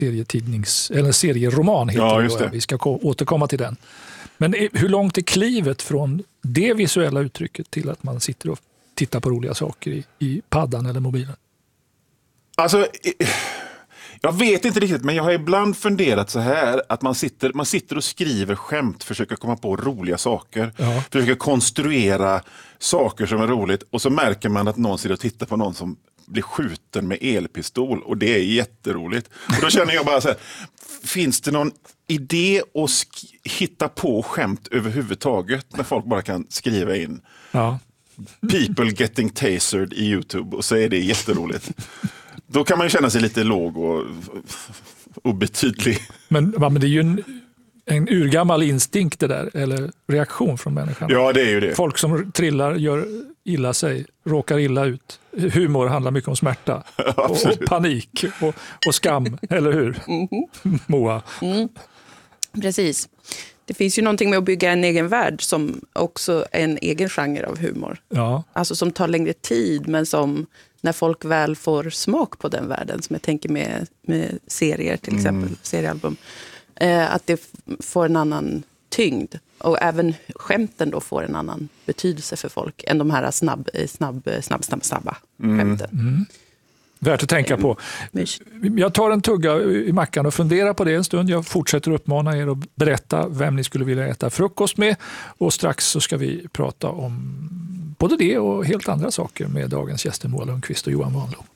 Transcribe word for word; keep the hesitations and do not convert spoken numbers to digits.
serietidnings, eller serieroman heter Ja, det, just det. Vi ska ko- återkomma till den. Men hur långt är klivet från det visuella uttrycket till att man sitter och tittar på roliga saker i, i paddan eller mobilen? Alltså, jag vet inte riktigt, men jag har ibland funderat så här att man sitter, man sitter och skriver skämt, försöker komma på roliga saker, Ja. försöker konstruera saker som är roligt och så märker man att någon sitter och tittar på någon som blir skjuten med elpistol och det är jätteroligt. Och då känner jag bara så här, finns det någon idé att sk- hitta på skämt överhuvudtaget när folk bara kan skriva in Ja. people getting tasered i YouTube och så är det jätteroligt. Då kan man ju känna sig lite låg och obetydlig. Men, ja, men det är ju en, en urgammal instinkt det där, eller reaktion från människan. Ja, det är ju det. Folk som trillar, gör illa sig, råkar illa ut. Humor handlar mycket om smärta och, och panik och, och skam, eller hur? Mm-hmm. Moa. Mm. Precis. Det finns ju någonting med att bygga en egen värld som också är en egen genre av humor. Ja. Alltså som tar längre tid, men som när folk väl får smak på den världen, som jag tänker med, med serier till exempel, mm. seriealbum, eh, att det f- får en annan tyngd. Och även skämten då får en annan betydelse för folk än de här snabb, snabb, snabb, snabb, snabba mm. skämten. Mm. Värt att tänka på. Jag tar en tugga i mackan och funderar på det en stund. Jag fortsätter uppmana er att berätta vem ni skulle vilja äta frukost med. Och strax så ska vi prata om både det och helt andra saker med dagens gäster Moa Lundqvist och Johan Wanlo.